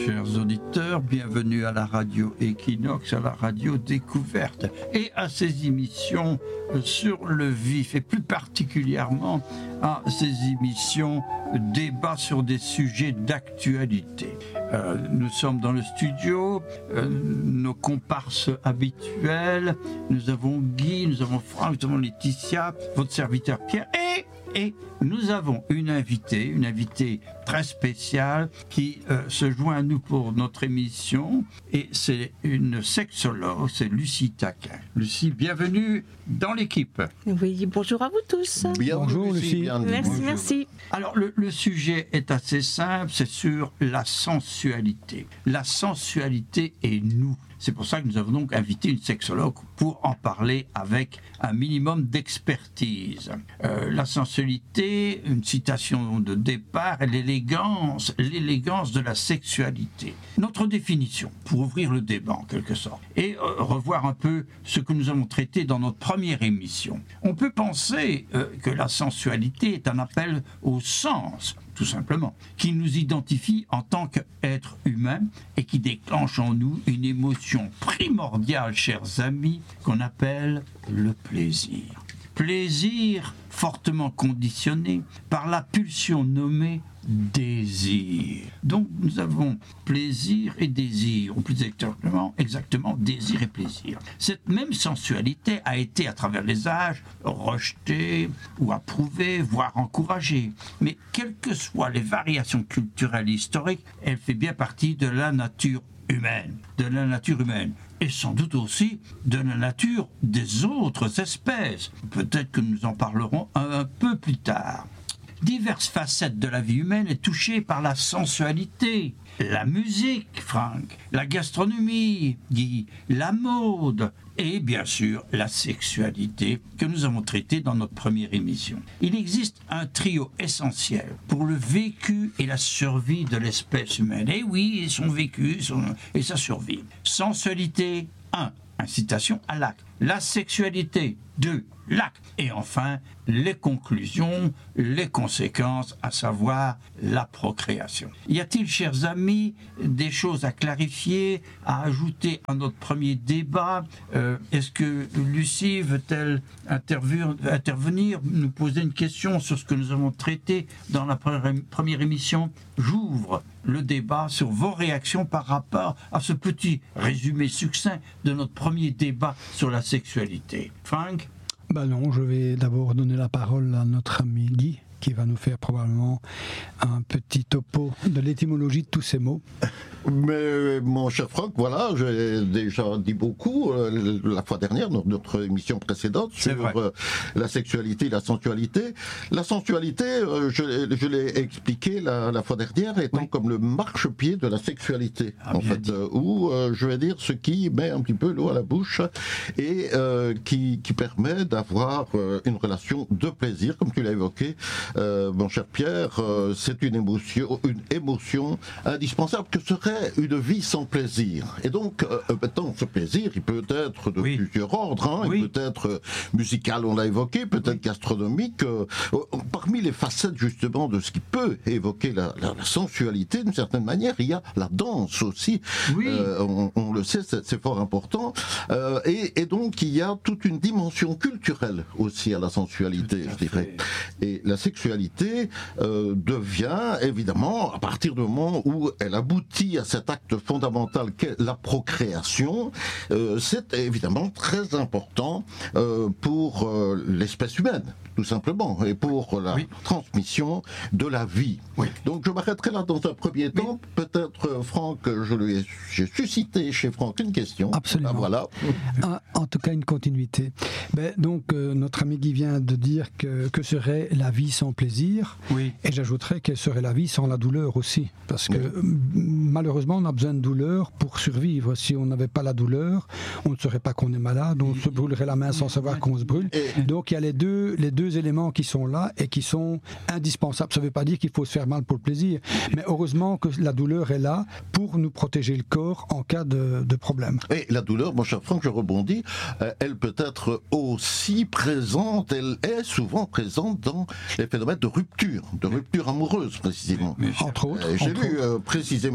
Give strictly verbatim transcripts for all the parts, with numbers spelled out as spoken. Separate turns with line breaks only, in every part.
Chers auditeurs, bienvenue à la radio Equinox, à la radio Découverte et à ces émissions sur le vif et plus particulièrement à ces émissions débat sur des sujets d'actualité. Euh, nous sommes dans le studio, euh, nos comparses habituels, nous avons Guy, nous avons Franck, nous avons Laetitia, votre serviteur Pierre et Et nous avons une invitée, une invitée très spéciale qui euh, se joint à nous pour notre émission. Et c'est une sexologue, c'est Lucie Taquin. Lucie, bienvenue dans l'équipe.
Oui, bonjour à vous tous.
Bien, bonjour Lucie. Lucie.
Merci,
bonjour.
merci.
Alors le, le sujet est assez simple, c'est sur la sensualité. La sensualité et nous. C'est pour ça que nous avons donc invité une sexologue pour en parler avec un minimum d'expertise. Euh, la sensualité, une citation de départ, est l'élégance, l'élégance de la sexualité. Notre définition, pour ouvrir le débat en quelque sorte, et euh, revoir un peu ce que nous avons traité dans notre première émission. On peut penser euh, que la sensualité est un appel au sens, tout simplement, qui nous identifie en tant qu'être humain et qui déclenche en nous une émotion primordiale, chers amis, qu'on appelle le plaisir. Plaisir fortement conditionné par la pulsion nommée désir. Donc nous avons plaisir et désir, ou plus exactement, exactement désir et plaisir. Cette même sensualité a été à travers les âges rejetée ou approuvée, voire encouragée. Mais quelles que soient les variations culturelles et historiques, elle fait bien partie de la nature humaine, de la nature humaine. Et sans doute aussi de la nature des autres espèces. Peut-être que nous en parlerons un, un peu plus tard. Diverses facettes de la vie humaine est touchée par la sensualité. La musique, Franck, la gastronomie, Guy, la mode et bien sûr la sexualité que nous avons traitée dans notre première émission. Il existe un trio essentiel pour le vécu et la survie de l'espèce humaine. Et oui, son vécu son, et sa survie. Sensualité, un. Incitation à l'acte. La sexualité, deux. L'acte. Et enfin, les conclusions, les conséquences, à savoir la procréation. Y a-t-il, chers amis, des choses à clarifier, à ajouter à notre premier débat ? euh, Est-ce que Lucie veut-elle intervenir, intervenir, nous poser une question sur ce que nous avons traité dans la première émission ? J'ouvre le débat sur vos réactions par rapport à ce petit résumé succinct de notre premier débat sur la sexualité. Franck ?
Ben non, je vais d'abord donner la parole à notre ami Guy, qui va nous faire probablement un petit topo de l'étymologie de tous ces mots.
Mais mon cher Franck, voilà, j'ai déjà dit beaucoup euh, la fois dernière, dans notre émission précédente, sur euh, la sexualité et la sensualité. La sensualité, euh, je, je l'ai expliqué la, la fois dernière, étant oui. comme le marchepied de la sexualité, ah, en fait, euh, où euh, je vais dire ce qui met un petit peu l'eau à la bouche et euh, qui, qui permet d'avoir euh, une relation de plaisir, comme tu l'as évoqué, euh, mon cher Pierre. Euh, c'est une émotion, une émotion indispensable que serait une vie sans plaisir. Et donc, euh, maintenant, ce plaisir, il peut être de oui. plusieurs ordres. Hein. Oui. Il peut être euh, musical, on l'a évoqué, peut-être oui. gastronomique. Euh, euh, parmi les facettes, justement, de ce qui peut évoquer la, la, la sensualité, d'une certaine manière, il y a la danse aussi. Oui. Euh, on, on le sait, c'est, c'est fort important. Euh, et, et donc, il y a toute une dimension culturelle aussi à la sensualité, je dirais. Et la sexualité euh, devient, évidemment, à partir du moment où elle aboutit à cet acte fondamental qu'est la procréation, euh, c'est évidemment très important euh, pour euh, l'espèce humaine, tout simplement, et pour la oui. transmission de la vie. Oui. Donc je m'arrêterai là dans un premier temps. Oui. Peut-être, Franck, je lui ai, j'ai suscité chez Franck une question.
Absolument. Ah,
voilà.
En, en tout cas, une continuité. Ben, donc, euh, notre ami Guy vient de dire que, que serait la vie sans plaisir. Oui. Et j'ajouterais quelle serait la vie sans la douleur aussi. Parce que, oui. malheureusement, on a besoin de douleur pour survivre. Si on n'avait pas la douleur, on ne saurait pas qu'on est malade, on se brûlerait la main sans savoir qu'on se brûle. Donc il y a les deux, les deux éléments qui sont là et qui sont indispensables. Ça ne veut pas dire qu'il faut se faire mal pour le plaisir, mais heureusement que la douleur est là pour nous protéger le corps en cas de, de problème.
Et la douleur, mon cher Franck, je rebondis, euh, elle peut être aussi présente, elle est souvent présente dans les phénomènes de rupture, de rupture amoureuse précisément.
Mais, entre autres.
Euh, j'ai
entre
lu
autres.
Euh, précisément il y a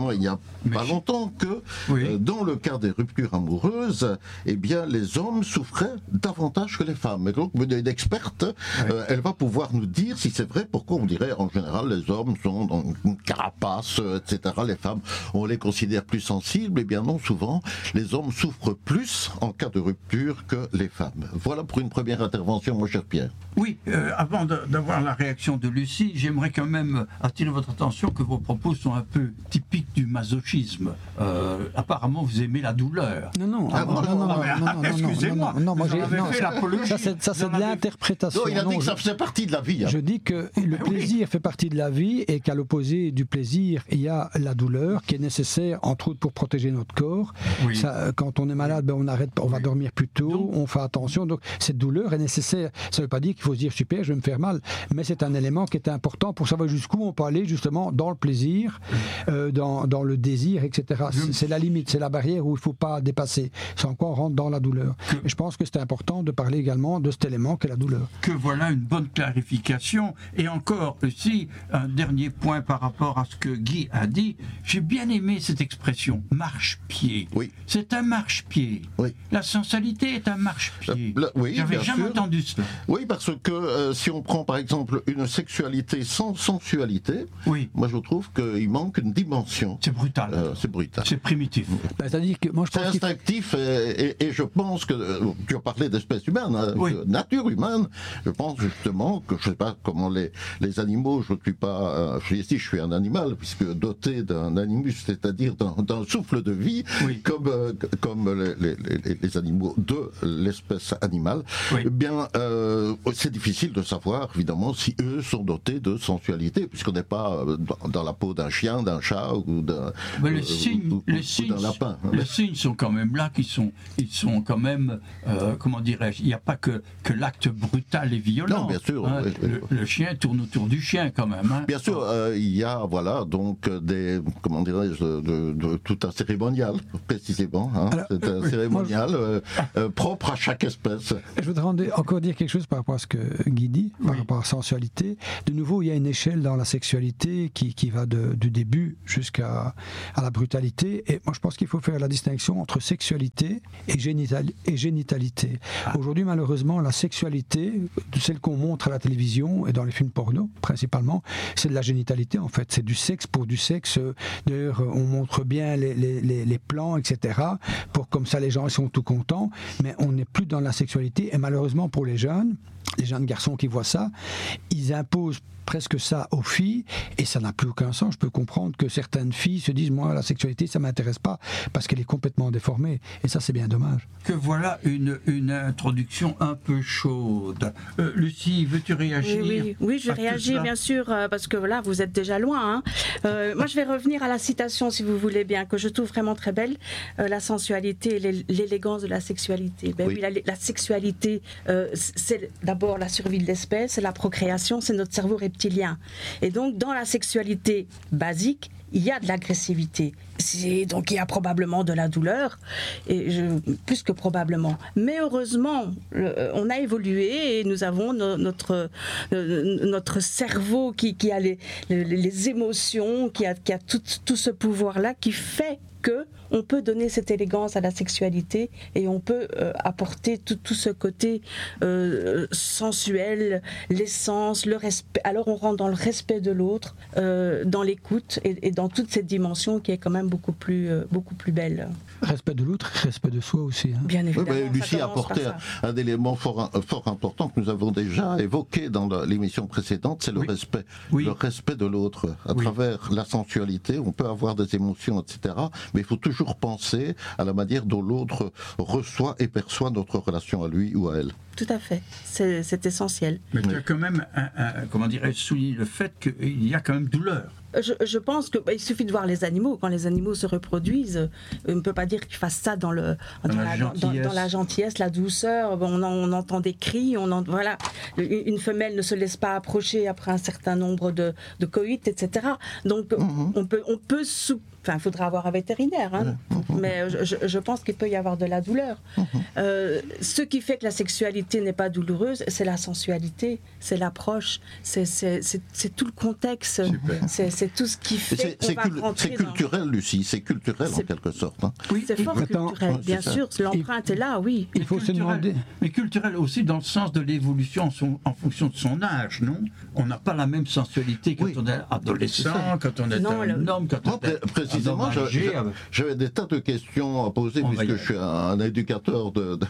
Mais pas longtemps que oui. euh, dans le cas des ruptures amoureuses, eh bien, les hommes souffraient davantage que les femmes. Et donc, une experte, oui. euh, elle va pouvoir nous dire si c'est vrai, pourquoi on dirait en général les hommes sont dans une carapace, et cetera. Les femmes, on les considère plus sensibles. Eh bien non, souvent, les hommes souffrent plus en cas de rupture que les femmes. Voilà pour une première intervention, mon cher Pierre.
Oui, euh, avant de, d'avoir la réaction de Lucie, j'aimerais quand même attirer votre attention que vos propos sont un peu typiques du masochisme. Euh, apparemment, vous aimez la douleur.
Non, non, ah, non, non, non, non, non, non, non, excusez-moi. Non, non, moi j'ai non, fait l'apologie. Ça, c'est, ça, c'est de l'interprétation.
Non, il a dit
non,
que
je,
ça faisait partie de la vie. Hein.
Je dis que le plaisir fait partie de la vie et qu'à l'opposé du plaisir, il y a la douleur qui est nécessaire, entre autres, pour protéger notre corps. Oui. Ça, quand on est malade, ben, on arrête, on va oui. dormir plus tôt, donc, on fait attention. Donc, cette douleur est nécessaire. Ça ne veut pas dire qu'il faut se dire super, je vais me faire mal, mais c'est un élément qui est important pour savoir jusqu'où on peut aller justement dans le plaisir, euh, dans, dans le désir, et cetera. C'est, c'est la limite, c'est la barrière où il ne faut pas dépasser. Sans quoi on rentre dans la douleur. Que, et je pense que c'est important de parler également de cet élément qu'est la douleur.
Que voilà une bonne clarification. Et encore aussi, un dernier point par rapport à ce que Guy a dit. J'ai bien aimé cette expression, marche-pied.
Oui.
C'est un marche-pied.
Oui.
La sensualité est un marche-pied.
Euh, oui,
J'avais jamais
sûr.
entendu cela.
Oui, parce que euh, si on prend par exemple une sexualité sans sensualité, oui. moi je trouve qu'il manque une dimension.
C'est brutal.
Euh, c'est brutal.
C'est primitif.
Ben, c'est-à-dire que moi, je pense
c'est instinctif et, et, et je pense que, euh, tu as parlé d'espèce humaine, hein, oui. de nature humaine, je pense justement que je ne sais pas comment les, les animaux, je ne suis pas, euh, je suis ici, je suis un animal, puisque doté d'un animus, c'est-à-dire d'un, d'un souffle de vie, oui. comme, euh, comme les, les, les animaux de l'espèce animale, oui. eh bien, euh, c'est difficile de savoir, évidemment, si eux sont dotés de sensualité, puisqu'on n'est pas dans, dans la peau d'un chien, d'un chat ou d'un,
Mais les signes,
ou,
les
ou
signes,
d'un lapin.
Les signes sont quand même là, qui sont, ils sont quand même, euh, comment dirais-je, il n'y a pas que, que l'acte brutal et violent.
Non, bien sûr.
Hein,
oui, oui.
Le, le chien tourne autour du chien quand même. Hein.
Bien sûr, euh, il y a, voilà, donc des, comment dirais-je, de, de, de, tout un cérémonial, précisément. Hein. Alors, c'est un oui, cérémonial moi, je... euh, euh, propre à chaque espèce.
Je voudrais encore dire quelque chose par rapport à ce que Guy dit, par oui. rapport à la sensualité. De nouveau, il y a une échelle dans la sexualité qui, qui va de, du début jusqu'à à la brutalité. Et moi, je pense qu'il faut faire la distinction entre sexualité et, génital, et génitalité. Ah. Aujourd'hui, malheureusement, la sexualité, celle qu'on montre à la télévision et dans les films porno, principalement, c'est de la génitalité, en fait. C'est du sexe pour du sexe. D'ailleurs, on montre bien les, les, les, les plans, et cetera, pour comme ça, les gens sont tout contents. Mais on n'est plus dans la sexualité. Et malheureusement, pour les jeunes, les jeunes garçons qui voient ça, ils imposent presque ça aux filles, et ça n'a plus aucun sens. Je peux comprendre que certaines filles se disent, moi, la sexualité, ça ne m'intéresse pas, parce qu'elle est complètement déformée, et ça, c'est bien dommage.
Que voilà une, une introduction un peu chaude. Euh, Lucie, veux-tu réagir?
Oui, oui, oui je vais réagir, bien sûr, euh, parce que voilà, vous êtes déjà loin. Hein. Euh, moi, je vais revenir à la citation, si vous voulez bien, que je trouve vraiment très belle, euh, la sensualité et l'élégance de la sexualité. Ben, oui. Oui, la, la sexualité, euh, c'est d'abord la survie de l'espèce, c'est la procréation, c'est notre cerveau reptilien. Et donc, dans la sexualité basique, il y a de l'agressivité. C'est, donc, il y a probablement de la douleur, et je, plus que probablement. Mais heureusement, le, on a évolué et nous avons no, notre, euh, notre cerveau qui, qui a les, les, les émotions, qui a, qui a tout, tout ce pouvoir-là qui fait que on peut donner cette élégance à la sexualité et on peut euh, apporter tout, tout ce côté euh, sensuel, l'essence, le respect. Alors on rentre dans le respect de l'autre, euh, dans l'écoute et, et dans toute cette dimension qui est quand même beaucoup plus, euh, beaucoup plus belle.
Respect de l'autre, respect de soi aussi. Hein.
Bien évidemment.
Oui, Lucie a apporté un, un élément fort, fort important que nous avons déjà évoqué dans la, l'émission précédente, c'est le oui. respect. Oui. Le respect de l'autre. À oui. travers la sensualité, on peut avoir des émotions, et cetera. Mais il faut toujours penser à la manière dont l'autre reçoit et perçoit notre relation à lui ou à elle.
Tout à fait, c'est, c'est essentiel.
Mais tu as quand même, un, un, comment dirais-je, souligné le fait qu'il y a quand même douleur.
Je, je pense qu'il bah, suffit de voir les animaux. Quand les animaux se reproduisent, on ne peut pas dire qu'ils fassent ça dans, le, dans, dans, la, la dans, dans la gentillesse, la douceur. On, on entend des cris, on en, voilà. Une femelle ne se laisse pas approcher après un certain nombre de, de coïts, et cetera. Donc mm-hmm. on peut, on peut sous... Enfin, il faudra avoir un vétérinaire, hein. mmh. mais je, je pense qu'il peut y avoir de la douleur. Mmh. Euh, ce qui fait que la sexualité n'est pas douloureuse, c'est la sensualité, c'est l'approche, c'est, c'est, c'est, c'est tout le contexte. C'est, c'est tout ce qui fait
c'est,
qu'on
c'est,
va
cul-
rentrer
c'est culturel,
dans...
Lucie, c'est culturel
c'est...
en quelque sorte. Hein.
Oui, c'est fort
Attends,
culturel,
ouais,
bien
c'est
sûr, l'empreinte est là, oui.
Il faut se demander...
Mais culturel aussi dans le sens de l'évolution en, son, en fonction de son âge, non? On n'a pas la même sensualité quand
oui.
on est adolescent, quand on est non, un le... homme, quand
Moi,
on est
pré- précisément,
un homme âgé,
j'avais, j'avais des tas de questions à poser,
on
puisque je suis un éducateur de, de,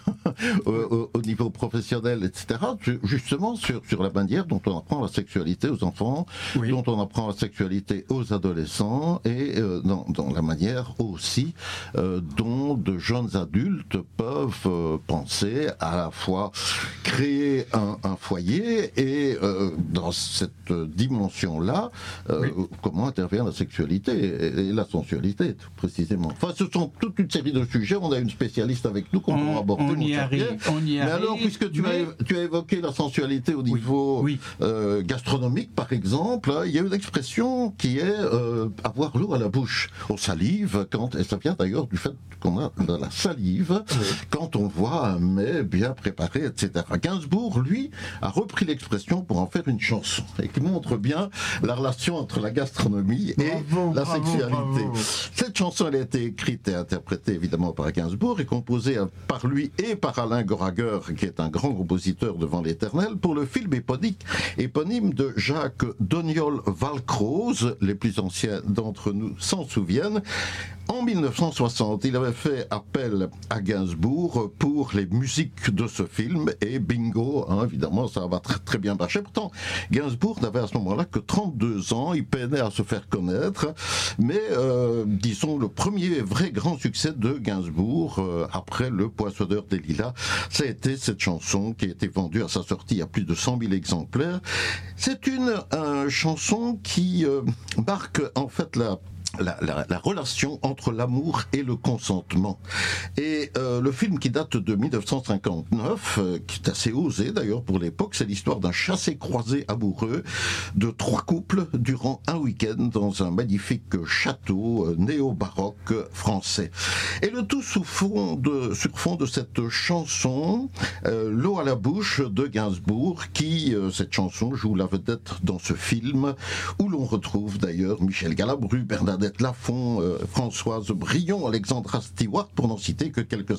au, au niveau professionnel, et cetera. Justement, sur, sur la manière dont on apprend la sexualité aux enfants, oui. dont on apprend la sexualité aux adolescents, et euh, dans, dans la manière aussi euh, dont de jeunes adultes peuvent euh, penser à la fois créer un, un foyer et euh, dans cette dimension-là, euh, oui. comment intervient la sexualité et, et la sensualité, précisément. Enfin, ce sont toute une série de sujets. On a une spécialiste avec nous qu'on
on,
pourra aborder.
On y arrive. On y
Mais
arrive,
alors, puisque tu, mais... as, tu as évoqué la sensualité au niveau
oui. Oui.
Euh, gastronomique, par exemple, il y a une expression qui est euh, avoir l'eau à la bouche. On salive, quand, et ça vient d'ailleurs du fait qu'on a de la salive, oui. quand on voit un mets bien préparé, et cetera. Gainsbourg, lui, a repris l'expression pour en faire une chanson, et qui montre bien la relation entre la gastronomie et bravo, la bravo, sexualité. Bravo. Cette chanson, elle a été écrite et interprétée évidemment par Gainsbourg, et composée par lui et par Alain Goraguer, qui est un grand compositeur devant l'Éternel, pour le film éponyme, éponyme de Jacques Doniol-Valcroze. Les plus anciens d'entre nous s'en souviennent. En mille neuf cent soixante, il avait fait appel à Gainsbourg pour les musiques de ce film, et bingo, hein, évidemment, ça va très, très bien marcher. Pourtant, Gainsbourg n'avait à ce moment-là que trente-deux ans, il peinait à se faire connaître, mais euh, disons, le premier vrai grand succès de Gainsbourg, euh, après Le Poissonneur des Lilas, ça a été cette chanson qui a été vendue à sa sortie à plus de cent mille exemplaires. C'est une euh, chanson qui euh, marque en fait la La, la, la relation entre l'amour et le consentement. Et euh, le film qui date de mille neuf cent cinquante-neuf, euh, qui est assez osé d'ailleurs pour l'époque, c'est l'histoire d'un chassé-croisé amoureux de trois couples durant un week-end dans un magnifique château euh, néo-baroque français. Et le tout sous fond de, sur fond de cette chanson, euh, L'eau à la bouche de Gainsbourg, qui, euh, cette chanson, joue la vedette dans ce film, où l'on retrouve d'ailleurs Michel Galabru, Bernadette Lafont, euh, Françoise Brion, Alexandra Stewart, pour n'en citer que quelques